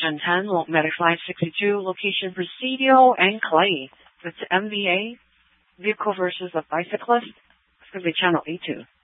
Division 10, Medic Flight 62, location Presidio and Clay. It's MVA, vehicle versus a bicyclist. It's going to be channel A2.